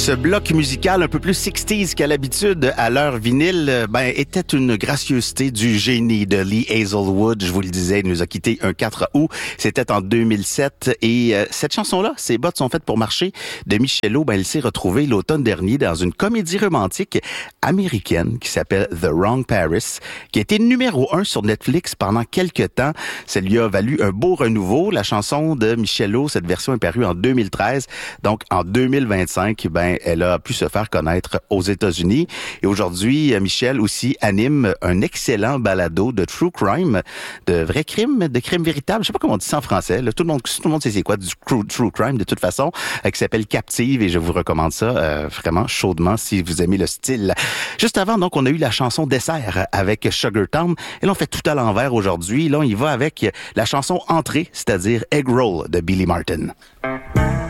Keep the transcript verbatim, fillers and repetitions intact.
Ce bloc musical un peu plus sixties qu'à l'habitude à l'heure vinyle, ben, était une gracieuseté du génie de Lee Hazelwood. Je vous le disais, il nous a quittés un quatre août. C'était en deux mille sept. Et euh, cette chanson-là, Ses bottes sont faites pour marcher, de Michelot, ben, elle s'est retrouvée l'automne dernier dans une comédie romantique américaine qui s'appelle The Wrong Paris, qui a été numéro un sur Netflix pendant quelques temps. Ça lui a valu un beau renouveau. La chanson de Michelot, cette version est parue en deux mille treize. Donc, en deux mille vingt-cinq, ben, elle a pu se faire connaître aux États-Unis. Et aujourd'hui, Michel aussi anime un excellent balado de true crime, de vrais crimes, de crimes véritables. Je sais pas comment on dit ça en français. Là, tout le monde, tout le monde sait c'est quoi du true, true crime de toute façon, euh, qui s'appelle Captive. Et je vous recommande ça euh, vraiment chaudement si vous aimez le style. Juste avant, donc, on a eu la chanson Dessert avec Sugar Town. Et là, on fait tout à l'envers aujourd'hui. Là, on y va avec la chanson Entrée, c'est-à-dire Egg Roll de Billy Martin.